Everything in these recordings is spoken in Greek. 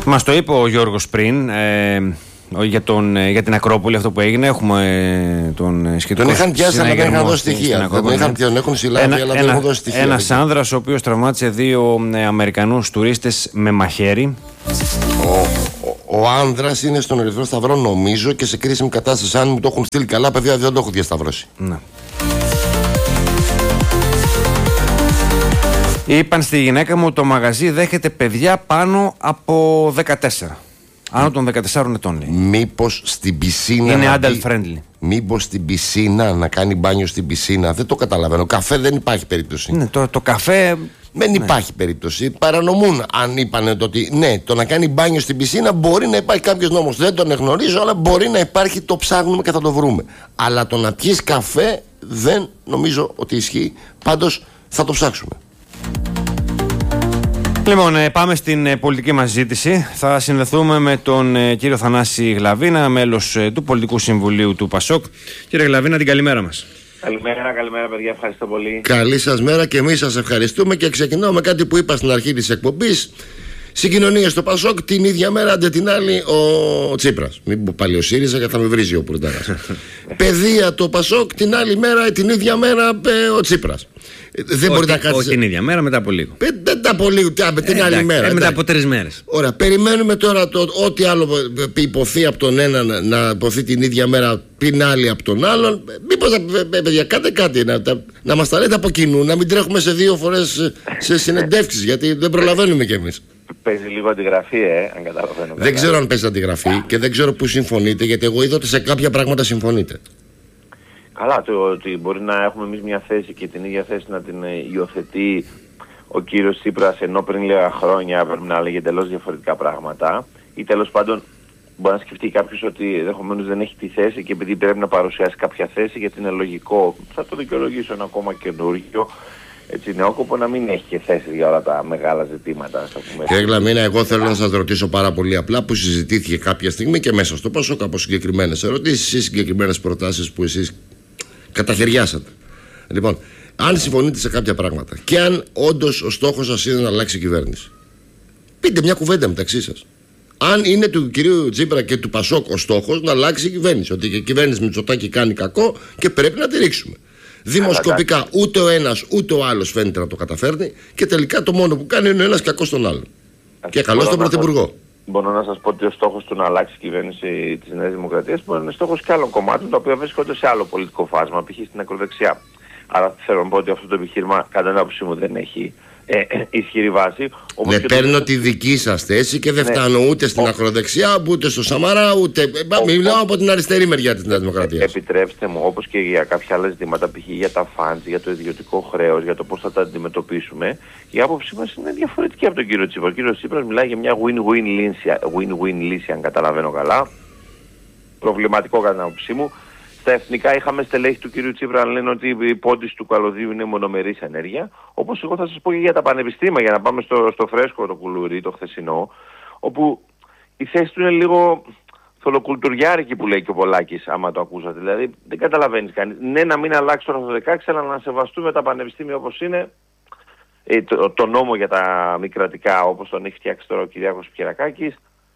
Μας το είπε ο Γιώργος πριν. Για την Ακρόπολη, αυτό που έγινε, έχουμε τον σχετικό. Τον είχαν πιάσει, αλλά δεν είχαν δώσει στοιχεία. Τον έχουν συλλάβει, αλλά δεν έχουν δώσει στοιχεία. Ένας άνδρας ο οποίος τραυμάτισε 2 Αμερικανούς τουρίστες με μαχαίρι. Ο άνδρας είναι στον Ερυθρό Σταυρό, νομίζω, και σε κρίσιμη κατάσταση. Αν μου το έχουν στείλει καλά, παιδιά, δεν το έχω διασταυρώσει. Ναι. Είπαν στη γυναίκα μου, το μαγαζί δέχεται παιδιά πάνω από 14. Άνω των 14 ετών. Μήπως στην πισίνα. Είναι adult friendly. Μήπως στην πισίνα, να κάνει μπάνιο στην πισίνα. Δεν το καταλαβαίνω. Καφέ δεν υπάρχει περίπτωση. Ναι, το καφέ. Δεν υπάρχει περίπτωση. Παρανομούν αν είπαν ότι ναι, το να κάνει μπάνιο στην πισίνα μπορεί να υπάρχει κάποιος νόμος. Δεν τον εγνωρίζω, αλλά μπορεί να υπάρχει. Το ψάχνουμε και θα το βρούμε. Αλλά το να πιεις καφέ δεν νομίζω ότι ισχύει. Πάντως θα το ψάξουμε. Λοιπόν, πάμε στην πολιτική μας συζήτηση. Θα συνδεθούμε με τον κύριο Θανάση Γλαβίνα, μέλος του Πολιτικού Συμβουλίου του ΠΑΣΟΚ. Κύριε Γλαβίνα, την καλημέρα μας. Καλημέρα παιδιά, ευχαριστώ πολύ. Καλή σας μέρα και εμείς σας ευχαριστούμε και ξεκινάω με κάτι που είπα στην αρχή της εκπομπής. Συγκοινωνία στο ΠΑΣΟΚ την ίδια μέρα, αντί την άλλη ο Τσίπρας. Μην πω πάλι ο ΣΥΡΙΖΑ γιατί θα με βρίζει ο Πουρντάρας. Παιδεία το ΠΑΣΟΚ την άλλη μέρα, την ίδια μέρα ο Τσίπρας. Δεν μπορεί να κάτσει. Όχι την ίδια μέρα, μετά από λίγο. Μετά από λίγο, την άλλη μέρα. Μετά από 3 μέρες. Ωραία, περιμένουμε τώρα ό,τι άλλο υποθεί από τον ένα να υποθεί την ίδια μέρα, την άλλη από τον άλλον. Μήπως, παιδιά, κάντε κάτι να μας τα λέτε από κοινού, να μην τρέχουμε σε 2 φορές σε συνεντεύξεις, γιατί δεν προλαβαίνουμε κι εμείς. Παίζει λίγο αντιγραφή, αν καταλαβαίνω. Δεν ξέρω αν παίζει αντιγραφή και δεν ξέρω πού συμφωνείτε, γιατί εγώ είδα ότι σε κάποια πράγματα συμφωνείτε. Καλά, το ότι μπορεί να έχουμε εμείς μια θέση και την ίδια θέση να την υιοθετεί ο κύριος Τσίπρας, ενώ πριν λίγα χρόνια πρέπει να λέγει εντελώς διαφορετικά πράγματα, ή τέλος πάντων μπορεί να σκεφτεί κάποιος ότι ενδεχομένως δεν έχει τη θέση και επειδή πρέπει να παρουσιάσει κάποια θέση, γιατί είναι λογικό, θα το δικαιολογήσω, ένα ακόμα καινούργιο, έτσι νεόκοπο, να μην έχει και θέση για όλα τα μεγάλα ζητήματα. Κύριε Γλαμίνα, εγώ θέλω να σας ρωτήσω πάρα πολύ απλά, που συζητήθηκε κάποια στιγμή και μέσα στο ΠΑΣΟΚ από συγκεκριμένες ερωτήσεις ή συγκεκριμένες προτάσεις που εσείς καταχαιριάσατε. Λοιπόν, αν συμφωνείτε σε κάποια πράγματα και αν όντως ο στόχος σας είναι να αλλάξει η κυβέρνηση, πείτε μια κουβέντα μεταξύ σας. Αν είναι του κυρίου Τσίπρα και του ΠΑΣΟΚ ο στόχος να αλλάξει η κυβέρνηση, ότι η κυβέρνηση Μητσοτάκη κάνει κακό και πρέπει να τη ρίξουμε. Δημοσκοπικά ούτε ο ένας ούτε ο άλλος φαίνεται να το καταφέρνει και τελικά το μόνο που κάνει είναι ο ένας κακός στον άλλον. Και καλώς τον Πρωθυπουργό. Μπορώ να σας πω ότι ο στόχος του να αλλάξει η κυβέρνηση της Νέας Δημοκρατίας μπορεί να είναι στόχος και άλλων κομμάτων τα οποία βρίσκονται σε άλλο πολιτικό φάσμα, π.χ. στην ακροδεξιά. Άρα θέλω να πω ότι αυτό το επιχείρημα κατά την άποψή μου δεν έχει ισχυρή βάση. Ναι, παίρνω τη δική σας θέση και δεν φτάνω ούτε στην ακροδεξιά, ούτε στο Σαμαρά, ούτε. Μιλάω από την αριστερή μεριά της Νέας Δημοκρατίας. Επιτρέψτε μου, όπως και για κάποια άλλα ζητήματα, π.χ. για τα funds, για το ιδιωτικό χρέος, για το πώς θα τα αντιμετωπίσουμε, η άποψή μας είναι διαφορετική από τον κύριο Τσίπρα. Ο κύριος Τσίπρας μιλάει για μια win-win λύση, αν καταλαβαίνω καλά. Προβληματικό κατά την άποψή μου. Στα εθνικά είχαμε στελέχη του κύριου Τσίπρα να λένε ότι οι πόντες του καλωδίου είναι μονομερής ενέργεια. Όπως εγώ θα σας πω και για τα πανεπιστήμια, για να πάμε στο φρέσκο το κουλουρί, το χθεσινό, όπου η θέση του είναι λίγο θολοκουλτουριάρικη που λέει και ο Πολάκης, άμα το ακούσατε. Δηλαδή δεν καταλαβαίνεις κανείς. Ναι, να μην αλλάξει το άρθρο 16, αλλά να σεβαστούμε τα πανεπιστήμια όπως είναι. Το νόμο για τα μη κρατικά, όπως τον έχει φτιάξει τώρα ο Κυριάκος Πιερακάκης.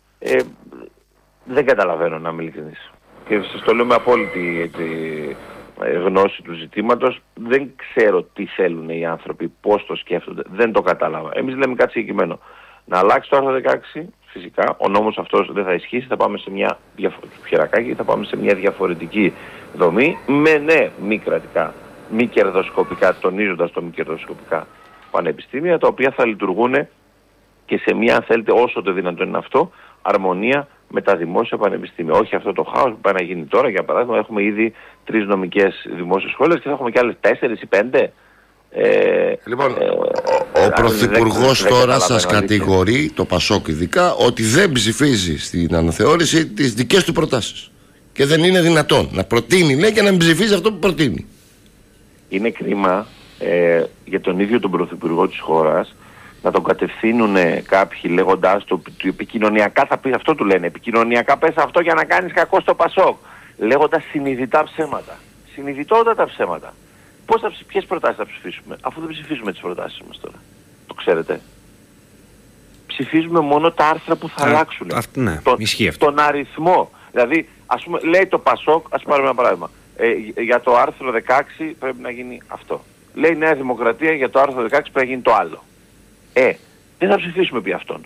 Δεν καταλαβαίνω, να είμαι ειλικρινής. Και σας το λέω με απόλυτη γνώση του ζητήματος. Δεν ξέρω τι θέλουν οι άνθρωποι, πώς το σκέφτονται. Δεν το κατάλαβα. Εμείς λέμε κάτι συγκεκριμένο. Να αλλάξει το άρθρο 16, φυσικά. Ο νόμος αυτός δεν θα ισχύσει. Θα πάμε σε μια θα πάμε σε μια διαφορετική δομή. Με ναι, μη κρατικά, μη κερδοσκοπικά, τονίζοντας το μη κερδοσκοπικά πανεπιστήμια, τα οποία θα λειτουργούν και σε μια, αν θέλετε, όσο το δυνατόν είναι αυτό, αρμονία με τα δημόσια πανεπιστήμια. Όχι αυτό το χάος που πάει να γίνει τώρα. Για παράδειγμα, έχουμε ήδη 3 νομικές δημόσιες σχολές και θα έχουμε και άλλες 4 ή 5. Λοιπόν, ο Πρωθυπουργός τώρα σας κατηγορεί, το ΠΑΣΟΚ ειδικά, ότι δεν ψηφίζει στην αναθεώρηση τις δικές του προτάσεις. Και δεν είναι δυνατόν να προτείνει, λέει, και να μην ψηφίζει αυτό που προτείνει. Είναι κρίμα για τον ίδιο τον Πρωθυπουργό της χώρας να τον κατευθύνουν κάποιοι λέγοντάς το επικοινωνιακά, θα πει αυτό, του λένε επικοινωνιακά πες αυτό για να κάνεις κακό στο ΠΑΣΟΚ, λέγοντας συνειδητά ψέματα, συνειδητότατα ψέματα. Ποιες προτάσεις θα ψηφίσουμε, αφού δεν ψηφίσουμε τις προτάσεις μας τώρα, το ξέρετε? ψηφίζουμε μόνο τα άρθρα που θα αλλάξουν. Ναι, ισχύει αυτό. Τον αριθμό. Δηλαδή, ας πούμε, λέει το Πασόκ, ας πάρουμε ένα παράδειγμα. Για το άρθρο 16 πρέπει να γίνει αυτό. Λέει η Νέα Δημοκρατία για το άρθρο 16 πρέπει να γίνει το άλλο. Δεν θα ψηφίσουμε επί αυτόν.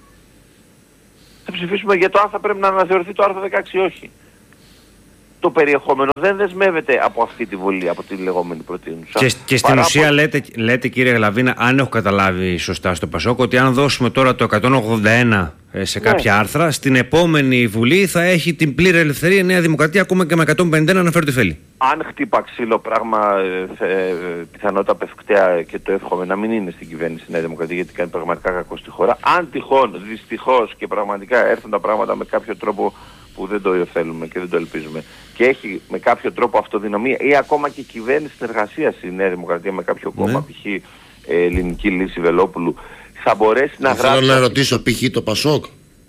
Θα ψηφίσουμε για το αν θα πρέπει να αναθεωρηθεί το άρθρο 16 ή όχι. Το περιεχόμενο δεν δεσμεύεται από αυτή τη βολή, από τη λεγόμενη προτείνουσα. Και στην ουσία λέτε κύριε Γλαβίνα, αν έχω καταλάβει σωστά στο Πασόκ, ότι αν δώσουμε τώρα το 181 σε κάποια άρθρα, στην επόμενη Βουλή θα έχει την πλήρη ελευθερία η Νέα Δημοκρατία ακόμα και με 151 να φέρει τη φέλη. Αν χτύπα ξύλο, πράγμα πιθανότητα πευκταία και το εύχομαι να μην είναι στην κυβέρνηση η Νέα Δημοκρατία, γιατί κάνει πραγματικά κακό στη χώρα. Αν τυχόν, δυστυχώς και πραγματικά έρθουν τα πράγματα με κάποιο τρόπο που δεν το θέλουμε και δεν το ελπίζουμε και έχει με κάποιο τρόπο αυτοδυναμία ή ακόμα και κυβέρνηση συνεργασίας η Νέα Δημοκρατία με κάποιο κόμμα, π.χ. Ελληνική Λύση Βελόπουλου, θα μπορέσει να γράψει... Θέλω να ρωτήσω π.χ. το Πασόκ.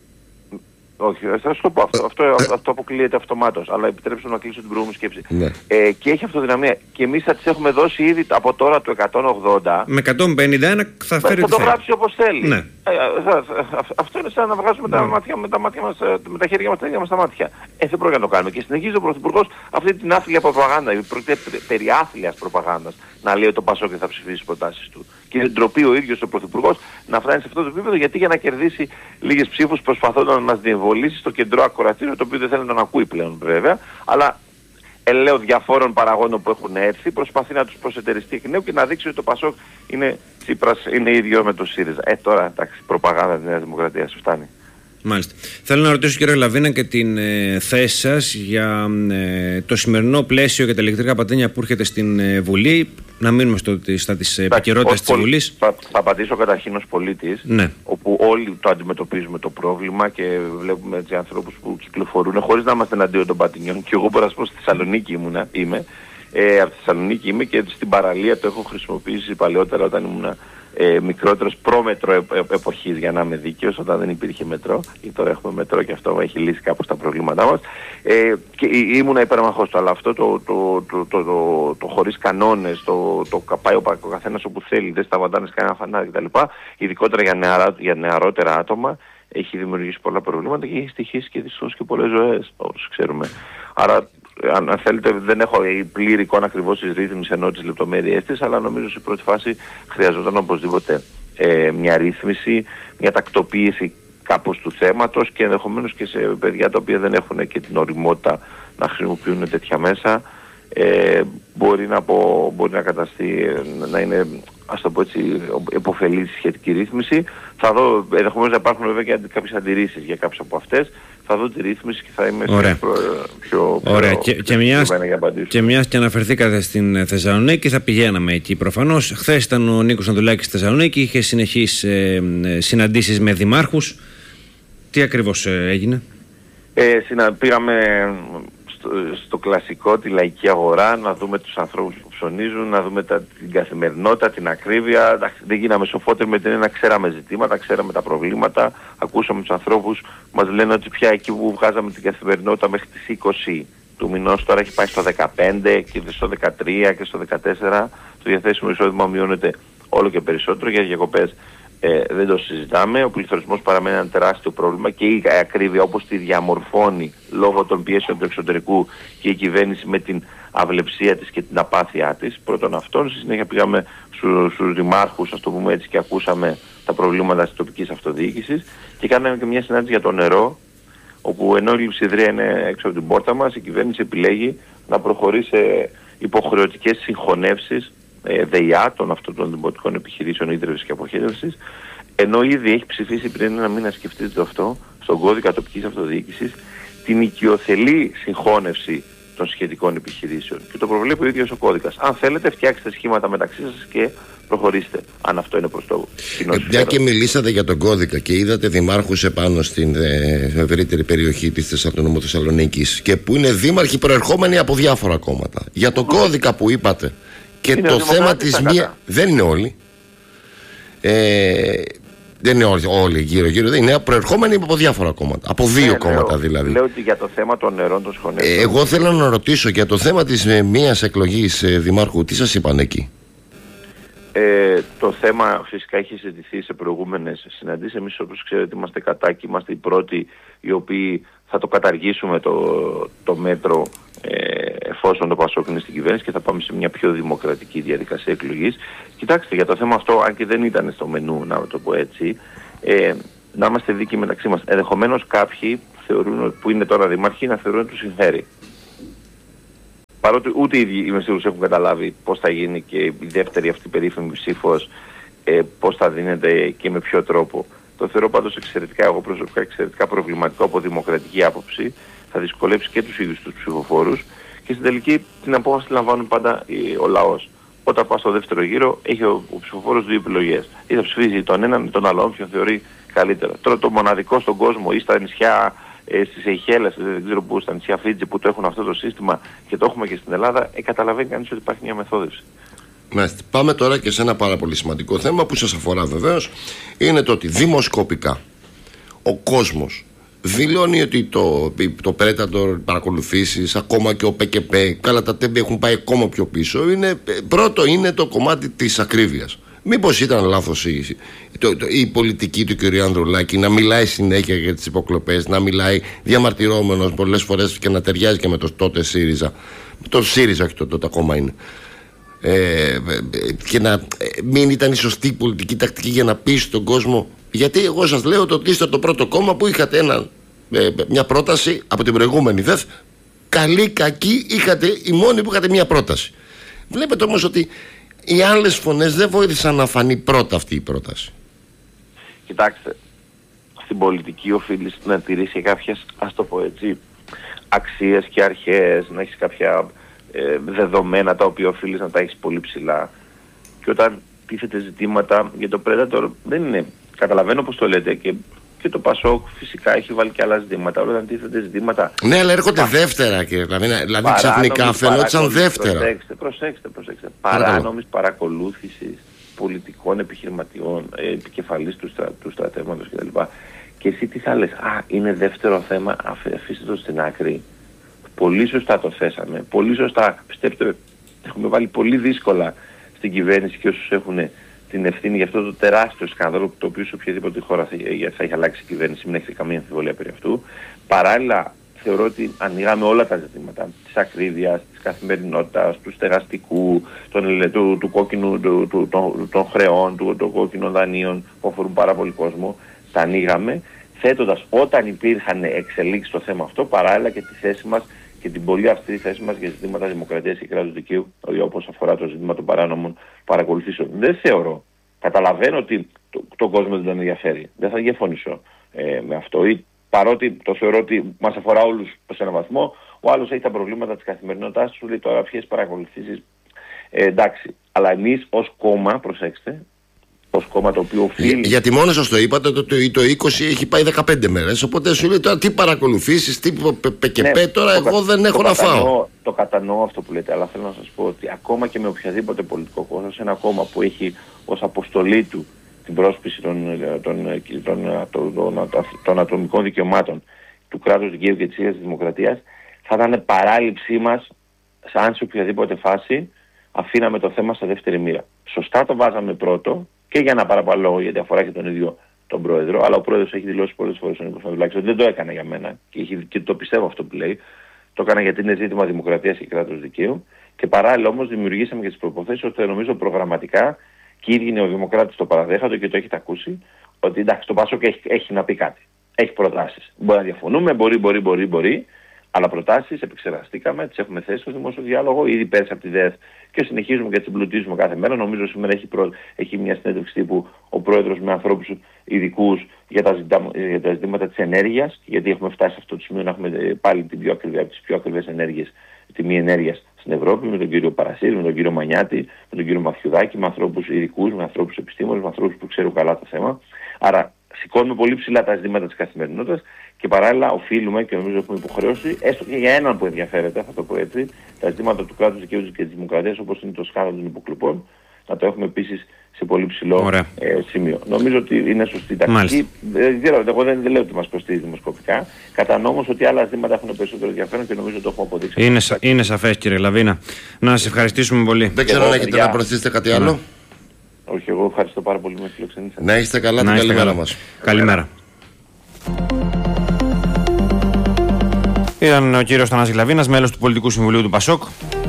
Όχι, θα σου το πω αυτό αποκλείεται αυτομάτως, αλλά επιτρέψτε να κλείσω την προηγούμενη σκέψη. Ναι. Και έχει αυτοδυναμία και εμείς θα τις έχουμε δώσει ήδη από τώρα το 180. Με 151 θα φέρει. Θα το γράψει όπως θέλει. Ναι. Αυτό είναι σαν να βγάζουμε με τα χέρια μας τα ίδια μας τα μάτια. Δεν πρόκειται να το κάνουμε. Και συνεχίζει ο Πρωθυπουργός αυτή την άθλια προπαγάνδα, πρόκειται περί άθλιας προπαγάνδας, να λέει ότι το Πασόκ θα ψηφίσει τις προτάσεις του. Και είναι ντροπή ο ίδιος ο Πρωθυπουργός να φτάνει σε αυτό το επίπεδο, γιατί για να κερδίσει λίγες ψήφους προσπαθώντας να μας διεμβολήσει στο κεντρό ακροατήριο, το οποίο δεν θέλει να τον ακούει πλέον βέβαια, αλλά ελέω διαφόρων παραγόντων που έχουν έρθει, προσπαθεί να τους προσετεριστεί εκ νέου και να δείξει ότι το Πασόκ είναι ίδιο με το ΣΥΡΙΖΑ. Τώρα εντάξει, προπαγάνδα της Νέας Δημοκρατίας φτάνει. Μάλιστα. Θέλω να ρωτήσω κύριε Γλαβίνα και την θέση σας για το σημερινό πλαίσιο για τα ηλεκτρικά πατένια που έρχεται στην Βουλή. Να μείνουμε στα της επικαιρότητας της Βουλής. Θα απαντήσω καταρχήν ως πολίτης, ναι, όπου όλοι το αντιμετωπίζουμε το πρόβλημα και βλέπουμε έτσι ανθρώπους που κυκλοφορούν χωρίς να είμαστε εναντίον των πατηνιών. Και εγώ μπορώ να σας πω στη Θεσσαλονίκη είμαι. Από τη Θεσσαλονίκη είμαι και στην παραλία το έχω χρησιμοποιήσει παλαιότερα όταν ήμουν μικρότερος πρόμετρο εποχής, για να είμαι δίκαιος, όταν δεν υπήρχε μετρό, ή τώρα έχουμε μετρό και αυτό έχει λύσει κάπως τα προβλήματά μας, και ήμουν υπερμαχός του, αλλά αυτό το χωρίς κανόνες, το πάει ο καθένας όπου θέλει, δεν σταματάνε σε κανένα φανάρι κτλ, ειδικότερα για νεαρότερα άτομα, έχει δημιουργήσει πολλά προβλήματα και έχει στοιχήσει και δυστυχώς και πολλές ζωές, όπως ξέρουμε. Άρα, αν θέλετε, δεν έχω πλήρη εικόνα ακριβώς της ρύθμισης ενώ τις λεπτομέρειές της, αλλά νομίζω σε πρώτη φάση χρειαζόταν οπωσδήποτε μια ρύθμιση, μια τακτοποίηση κάπως του θέματος και ενδεχομένως και σε παιδιά τα οποία δεν έχουν και την οριμότητα να χρησιμοποιούν τέτοια μέσα, μπορεί να καταστεί, να είναι, ας το πω έτσι, επωφελής σχετική ρύθμιση. Θα δω, ενδεχομένως να υπάρχουν βέβαια και κάποιες αντιρρήσεις για κάποιες από αυτές. Θα δω τη ρύθμιση και θα είμαι πιο και μιας και αναφερθήκατε στην Θεσσαλονίκη, θα πηγαίναμε εκεί προφανώς. Χθες ήταν ο Νίκος Ανδρουλάκης στη Θεσσαλονίκη, είχε συνεχείς συναντήσεις με δημάρχους. Τι ακριβώς έγινε? Πήγαμε στο κλασικό, τη λαϊκή αγορά, να δούμε τους ανθρώπους που ψωνίζουν, να δούμε την καθημερινότητα, την ακρίβεια. Δεν γίναμε σοφότεροι με την έννοια, ξέραμε ζητήματα, ξέραμε τα προβλήματα, ακούσαμε τους ανθρώπους, μας λένε ότι πια εκεί που βγάζαμε την καθημερινότητα μέχρι τις 20 του μηνός, τώρα έχει πάει στο 15 και στο 13 και στο 14. Το διαθέσιμο εισόδημα μειώνεται όλο και περισσότερο. Για διακοπές δεν το συζητάμε. Ο πληθωρισμός παραμένει ένα τεράστιο πρόβλημα και η ακρίβεια όπως τη διαμορφώνει λόγω των πιέσεων του εξωτερικού και η κυβέρνηση με την αυλεψία της και την απάθειά της. Πρώτον αυτόν, στη συνέχεια πήγαμε στους δημάρχους, ας το πούμε έτσι, και ακούσαμε τα προβλήματα της τοπικής αυτοδιοίκησης και κάναμε και μια συνάντηση για το νερό, όπου ενώ η λειψιδρία είναι έξω από την πόρτα μας, η κυβέρνηση επιλέγει να προχωρεί σε υποχρεωτικές συγχωνεύσεις ΔΕΙΑ των δημοτικών επιχειρήσεων ίδρυυσης και αποχέτευσης, ενώ ήδη έχει ψηφίσει πριν ένα μήνα, σκεφτείτε αυτό, στον κώδικα τοπικής αυτοδιοίκησης, την οικειοθελή συγχώνευση των σχετικών επιχειρήσεων. Και το προβλέπει ο ίδιος ο κώδικας. Αν θέλετε, φτιάξτε σχήματα μεταξύ σας και προχωρήστε, αν αυτό είναι προς το κοινό. Μια και μιλήσατε για τον κώδικα και είδατε δημάρχους επάνω στην ευρύτερη περιοχή της Νομού Θεσσαλονίκης και που είναι δήμαρχοι προερχόμενοι από διάφορα κόμματα. Για τον κώδικα που είπατε και είναι το θέμα της μία. Δεν είναι όλοι. Δεν είναι όλοι γύρω-γύρω, δεν είναι προερχόμενοι από διάφορα κόμματα. Από δύο κόμματα δηλαδή. Λέω ότι για το θέμα των νερών των σχολείων. Εγώ θέλω να ρωτήσω για το θέμα της μίας εκλογής δημάρχου, τι σας είπαν εκεί? Το θέμα φυσικά έχει συζητηθεί σε προηγούμενες συναντήσεις. Εμείς, όπως ξέρετε, είμαστε κατά και είμαστε οι πρώτοι οι οποίοι θα το καταργήσουμε το μέτρο εφόσον το ΠΑΣΟΚ είναι στην κυβέρνηση και θα πάμε σε μια πιο δημοκρατική διαδικασία εκλογής. Κοιτάξτε, για το θέμα αυτό, αν και δεν ήταν στο μενού, να το πω έτσι, να είμαστε δίκαιοι μεταξύ μας. Ενδεχομένως κάποιοι που είναι τώρα δημάρχοι να θεωρούν ότι τους συμφέρει. Παρότι ούτε οι ίδιοι είμαι σίγουρος έχουν καταλάβει πώς θα γίνει και η δεύτερη αυτή περίφημη ψήφος, πώς θα δίνεται και με ποιο τρόπο. Το θεωρώ πάντως εξαιρετικά, εγώ προσωπικά εξαιρετικά προβληματικό από δημοκρατική άποψη. Θα δυσκολέψει και τους ίδιους τους ψηφοφόρους και στην τελική την απόφαση λαμβάνει πάντα ο λαός. Όταν πας στο δεύτερο γύρο έχει ο ψηφοφόρος δύο επιλογές. Ή θα ψηφίζει τον έναν ή τον άλλο, όποιον θεωρεί καλύτερο. Τώρα το μοναδικό στον κόσμο ή στα νησιά, στις Σεϊχέλες, δεν ξέρω πού, στα νησιά Φίτζη που το έχουν αυτό το σύστημα και το έχουμε και στην Ελλάδα, καταλαβαίνει κανείς ότι υπάρχει μια μεθόδευση. Μάλιστα. Πάμε τώρα και σε ένα πάρα πολύ σημαντικό θέμα που σας αφορά βεβαίως. Είναι το ότι δημοσκοπικά ο κόσμος δηλώνει ότι το Predator, παρακολουθήσεις, ακόμα και ο ΠΚΠ, καλά τα τέμπη έχουν πάει ακόμα πιο πίσω. Πρώτο είναι το κομμάτι της ακρίβειας. Μήπως ήταν λάθος η πολιτική του κ. Ανδρουλάκη να μιλάει συνέχεια για τις υποκλοπές, να μιλάει διαμαρτυρόμενος πολλές φορές και να ταιριάζει και με το τότε ΣΥΡΙΖΑ. Το ΣΥΡΙΖΑ, όχι το τότε ακόμα είναι. Και να μην ήταν η σωστή πολιτική τακτική για να πείσει τον κόσμο. Γιατί εγώ σας λέω ότι είστε το πρώτο κόμμα που είχατε μια πρόταση από την προηγούμενη ΔΕΘ. Καλή, κακή, είχατε οι μόνοι που είχατε μια πρόταση. Βλέπετε όμως ότι οι άλλες φωνές δεν βοήθησαν να φανεί πρώτα αυτή η πρόταση. Κοιτάξτε, στην πολιτική οφείλεις να τηρήσει κάποιες, ας το πω έτσι, αξίες και αρχές, να έχεις κάποια δεδομένα τα οποία οφείλεις να τα έχεις πολύ ψηλά. Και όταν τίθεται ζητήματα για το Predator, δεν είναι, καταλαβαίνω πως το λέτε και το ΠΑΣΟΚ φυσικά έχει βάλει και άλλα ζητήματα. Όταν τίθεται ζητήματα. Ναι, αλλά έρχονται δεύτερα, κύριε. Δηλαδή ξαφνικά φαινόταν δεύτερα. Προσέξτε. Παράνομης παρακολούθησης πολιτικών επιχειρηματιών, επικεφαλής του στρατεύματος κτλ. Και εσύ τι θα λες, είναι δεύτερο θέμα, αφήστε το στην άκρη. Πολύ σωστά το θέσαμε. Πολύ σωστά, πιστέψτε, έχουμε βάλει πολύ δύσκολα στην κυβέρνηση και όσους έχουν την ευθύνη για αυτό το τεράστιο σκάνδαλο, το οποίο σε οποιαδήποτε χώρα θα έχει αλλάξει η κυβέρνηση, μην έχετε καμία αμφιβολία περί αυτού. Παράλληλα, θεωρώ ότι ανοίγαμε όλα τα ζητήματα της ακρίβειας, της καθημερινότητας, του στεγαστικού, του κόκκινου, των χρεών, των κόκκινων δανείων που αφορούν πάρα πολύ κόσμο. Τα ανοίγαμε, θέτοντας όταν υπήρχαν εξελίξεις στο θέμα αυτό, παράλληλα και τη θέση μας και την πολύ αυστηρή θέση μας για ζητήματα δημοκρατίας και κράτους δικαίου, όπως αφορά το ζήτημα των παράνομων παρακολουθήσεων. Δεν θεωρώ, καταλαβαίνω ότι τον κόσμο δεν τον ενδιαφέρει. Δεν θα διαφωνήσω με αυτό. Παρότι το θεωρώ ότι μας αφορά όλους σε έναν βαθμό, ο άλλος έχει τα προβλήματα της καθημερινότητας του, λέει τώρα ποιες παρακολουθήσεις. Εντάξει, αλλά εμείς ως κόμμα, προσέξτε, ως κόμμα το οποίο οφείλει. Γιατί μόνο σας το είπατε ότι το 20 έχει πάει 15 μέρες. Οπότε σου λέει τώρα τι παρακολουθήσεις, τι ΠΚΠ, τώρα εγώ δεν έχω να φάω. Το κατανοώ αυτό που λέτε, αλλά θέλω να σας πω ότι ακόμα και με οποιαδήποτε πολιτικό κόμμα, σε ένα κόμμα που έχει ως αποστολή του την πρόσπιση των ατομικών δικαιωμάτων, του κράτους δικαίου και της ίδιας της δημοκρατίας, θα ήταν παράληψή μας αν σε οποιαδήποτε φάση αφήναμε το θέμα σε δεύτερη μοίρα. Σωστά το βάζαμε πρώτο και για ένα παραπαλό, γιατί αφορά και τον ίδιο τον πρόεδρο, αλλά ο πρόεδρος έχει δηλώσει πολλές φορές στον Νίκο Ανδρουλάκη ότι δεν το έκανε για μένα και το πιστεύω αυτό που λέει. Το έκανα γιατί είναι ζήτημα δημοκρατίας και κράτους δικαίου και παράλληλα όμως δημιουργήσαμε και τις προποθέσεις ώστε νομίζω προγραμματικά και οι ίδιοι νεοδημοκράτες το παραδέχονται και το έχετε ακούσει ότι εντάξει το ΠΑΣΟΚ έχει να πει κάτι. Έχει προτάσεις. Μπορεί να διαφωνούμε, μπορεί. Αλλά προτάσεις επεξεργαστήκαμε, τις έχουμε θέσει στο δημόσιο διάλογο, ήδη πέρσι από τη ΔΕΘ και συνεχίζουμε και τις εμπλουτίζουμε κάθε μέρα. Νομίζω σήμερα έχει μια συνέντευξη τύπου ο πρόεδρος με ανθρώπους ειδικούς για τα ζητήματα της ενέργειας, γιατί έχουμε φτάσει σε αυτό το σημείο να έχουμε πάλι την πιο ακριβή, από τις πιο ακριβές ενέργειες, τιμή ενέργειας στην Ευρώπη, με τον κύριο Παρασύρη, με τον κύριο Μανιάτη, με τον κύριο Μαθιουδάκη, με ανθρώπους ειδικούς, με ανθρώπους επιστήμονες, με ανθρώπους που ξέρουν καλά το θέμα. Άρα σηκώνουμε πολύ ψηλά τα ζητήματα της καθημερινότητας και παράλληλα οφείλουμε και νομίζω έχουμε υποχρέωση, έστω και για έναν που ενδιαφέρεται, θα το πω έτσι, τα ζητήματα του κράτους δικαίου και της δημοκρατίας, όπως είναι το σκάνδαλο των υποκλοπών, να το έχουμε επίσης σε πολύ ψηλό σημείο. Νομίζω ότι είναι σωστή τακτική. Εγώ δεν λέω ότι μας κοστίζει δημοσκοπικά. Κατανοώ όμως ότι άλλα ζητήματα έχουν περισσότερο ενδιαφέρον και νομίζω το έχουμε αποδείξει. Είναι σαφές, κύριε Λαβίνα. Να σας ευχαριστήσουμε πολύ. Δεν ξέρω αν έχετε να προσθέσετε κάτι άλλο. Όχι, εγώ ευχαριστώ πάρα πολύ με φιλοξενήσατε. Να είστε καλά, την καλημέρα μας. Καλημέρα. Ήταν ο κύριος Θανάσης Γλαβίνας, μέλος του Πολιτικού Συμβουλίου του ΠΑΣΟΚ.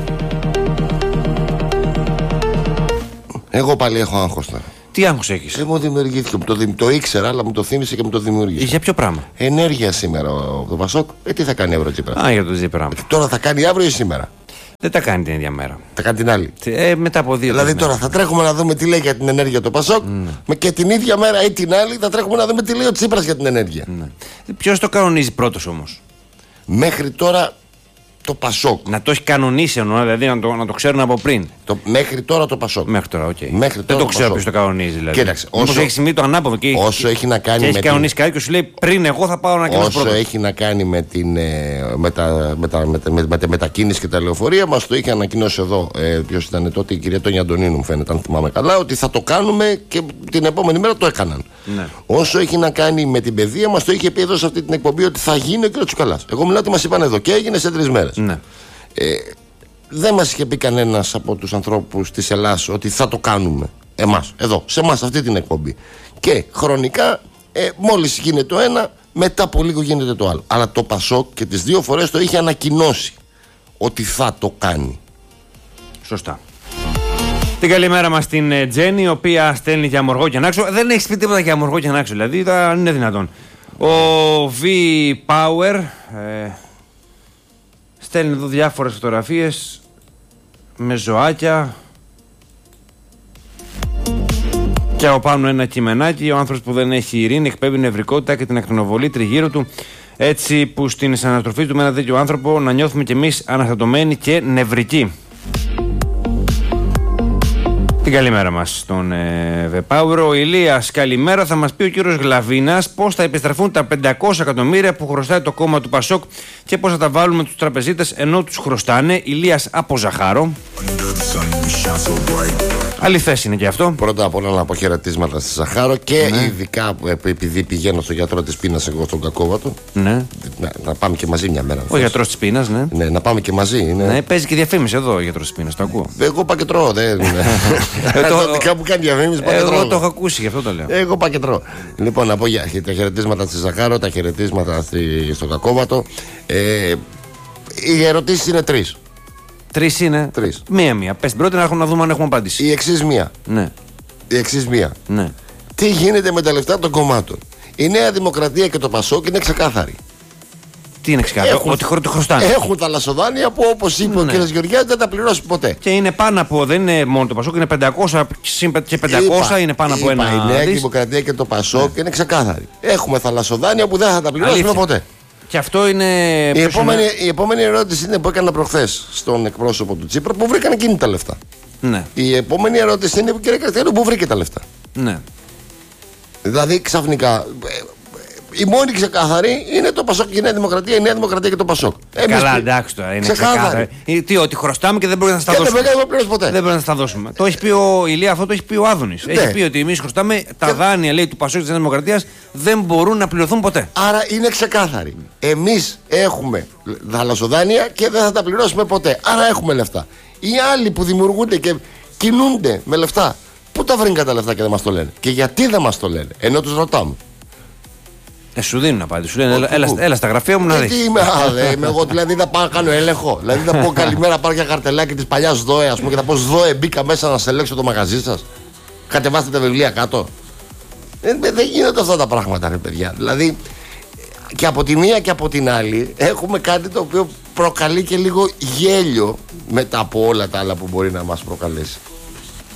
Εγώ πάλι έχω άγχος τώρα. Τι άγχος έχεις? Μου δημιουργήθηκε, το ήξερα, αλλά μου το θύμισε και μου το δημιούργησε. Για ποιο πράγμα? Ενέργεια σήμερα το ΠΑΣΟΚ. Τι θα κάνει αύριο Τσίπρας? Για το Τσίπρα. Τώρα θα κάνει αύριο ή σήμερα? Δεν τα κάνει την ίδια μέρα. Θα κάνει την άλλη. Μετά από 2 Δηλαδή τώρα θα τρέχουμε να δούμε τι λέει για την ενέργεια το ΠΑΣΟΚ και την ίδια μέρα ή την άλλη θα τρέχουμε να δούμε τι λέει ο Τσίπρας για την ενέργεια. Ποιος το κανονίζει πρώτος όμως? Μέχρι τώρα το ΠΑΣΟΚ. Να το έχει κανονίσει εννοώ, δηλαδή να το ξέρουν από πριν. Μέχρι τώρα το ΠΑΣΟΚ. Μέχρι τώρα, οκ. Μέχρι Δεν το ξέρω ποιος το κανονίζει δηλαδή. Κοίταξε, όσο έχει σημεί το ανάποδο και όσο έχει να κάνει έχει κανονίσει κάτι και σου λέει πριν εγώ θα πάω να κάνω πρώτο. Όσο έχει να κάνει με τη μετακίνηση και τα λεωφορεία, μας το είχε ανακοινώσει εδώ. Ποιος ήταν τότε, η κυρία Τόνια Αντωνίνου, μου φαίνεται, αν θυμάμαι καλά, ότι θα το κάνουμε και την επόμενη μέρα το έκαναν. Ναι. Όσο έχει να κάνει με την παιδεία, μας το είχε πει εδώ σε αυτή την εκπομπή ότι θα γίνει ο κ. Τσουκαλάς. Εγώ μιλάω ότι μας είπαν εδώ και έγινε σε 3 μέρες. Ναι. Δεν μας είχε πει κανένας από τους ανθρώπους της Ελλάδας ότι θα το κάνουμε. Εμάς, εδώ, σε εμάς, αυτή την εκπομπή. Και χρονικά, μόλις γίνεται το ένα, μετά από λίγο γίνεται το άλλο. Αλλά το ΠΑΣΟΚ και τις 2 φορές το είχε ανακοινώσει ότι θα το κάνει. Σωστά. Την καλημέρα μας στην Τζέννη, η οποία στέλνει για Αμοργό και Ανάξο. Δεν έχει πει τίποτα για Αμοργό και Ανάξο, δηλαδή δεν είναι δυνατόν. Ο V-Power στέλνει εδώ διάφορες φωτογραφίες με ζωάκια και από πάνω ένα κειμενάκι. Ο άνθρωπος που δεν έχει ειρήνη εκπέμπει νευρικότητα και την ακτινοβολή τριγύρω του, έτσι που στην συναναστροφή του με ένα τέτοιο άνθρωπο να νιώθουμε κι εμείς αναστατωμένοι και νευρικοί. Την καλημέρα μας στον Βεπάουρο. Ο Ηλίας, καλημέρα. Θα μας πει ο κύριος Γλαβίνας πώς θα επιστραφούν τα 500 εκατομμύρια που χρωστάει το κόμμα του ΠΑΣΟΚ και πώς θα τα βάλουμε τους τραπεζίτες ενώ τους χρωστάνε. Ηλίας από Ζαχάρο. Αληθές είναι και αυτό. Πρώτα απ' όλα να πω χαιρετίσματα στη Ζαχάρο και ειδικά επειδή πηγαίνω στο γιατρό της πείνας εγώ στον Κακόβατο. Ναι. Να πάμε και μαζί μια μέρα. Ο γιατρός της πείνας, ναι. Ναι, να πάμε και μαζί. Ναι, παίζει και διαφήμιση εδώ ο γιατρός της πείνας, το ακούω. Εγώ πάω και τρώω. Δικά μου κάνει διαφήμιση. Εγώ το έχω ακούσει, γι' αυτό το λέω. Εγώ πάω και τρώω. Λοιπόν, να πω τα χαιρετίσματα στη Ζαχάρο, τα χαιρετίσματα στον Κακόβατο. Οι ερωτήσεις είναι 3. 3 είναι. 3. Μία-μία. Πες την πρώτη να δούμε αν έχουμε απάντηση. Η εξής μία. Ναι. Η εξής μία. Ναι. Τι γίνεται με τα λεφτά των κομμάτων? Η Νέα Δημοκρατία και το ΠΑΣΟΚ είναι ξεκάθαροι. Τι είναι ξεκάθαρο? Ότι χρωστάνε. Έχουν τα λασοδάνεια που, όπως είπε ο κ. Γεωργιάδης, δεν τα πληρώσει ποτέ. Και είναι πάνω από, δεν είναι μόνο το ΠΑΣΟΚ, είναι 500 και 500 είναι πάνω από ένα. Η Νέα Δημοκρατία και το ΠΑΣΟΚ είναι ξεκάθαροι. Έχουμε τα λασοδάνεια που δεν θα τα πληρώσουμε ποτέ. Και αυτό είναι. Η επόμενη ερώτηση είναι που έκανα προχθές στον εκπρόσωπο του Τσίπρα, που βρήκαν εκείνη τα λεφτά. Ναι. Η επόμενη ερώτηση είναι, κύριε Καστιανού, πού βρήκε τα λεφτά? Ναι. Δηλαδή ξαφνικά. Η μόνη ξεκάθαρη είναι το ΠΑΣΟΚ και η Νέα Δημοκρατία, η Νέα Δημοκρατία και το ΠΑΣΟΚ. Καλά, εντάξει τώρα. Είναι ξεκάθαρη. Τι, ότι χρωστάμε και δεν μπορεί να στα δώσουμε. Δεν μπορεί να στα δώσουμε. Το έχει πει ο Ηλία, αυτό το έχει πει ο Άδωνης. Έχει πει ότι εμείς χρωστάμε τα δάνεια, λέει, του ΠΑΣΟΚ και της Νέας Δημοκρατίας δεν μπορούν να πληρωθούν ποτέ. Άρα είναι ξεκάθαρη. Εμείς έχουμε δανειοδάνεια και δεν θα τα πληρώσουμε ποτέ. Άρα έχουμε λεφτά. Οι άλλοι που δημιουργούνται και κινούνται με λεφτά, πού τα βρήκαν τα λεφτά και δεν μας το λένε? Και γιατί δεν μας το λένε, ενώ τους ρωτάμε? Σου δίνουν απάντηση. Σου λένε έλα στα γραφεία μου να δεις. Τι είμαι εγώ, δηλαδή θα πάω να κάνω έλεγχο? Δηλαδή θα πω καλημέρα, πάρω για χαρτελάκι της παλιάς ΔΟΕ, ας πούμε, και θα πω ΔΟΕ, μπήκα μέσα να σε ελέγξω το μαγαζί σας. Κατεβάστε τα βιβλία κάτω. Δεν γίνονται αυτά τα πράγματα, ρε παιδιά. Δηλαδή και από τη μία και από την άλλη έχουμε κάτι το οποίο προκαλεί και λίγο γέλιο μετά από όλα τα άλλα που μπορεί να μας προκαλέσει.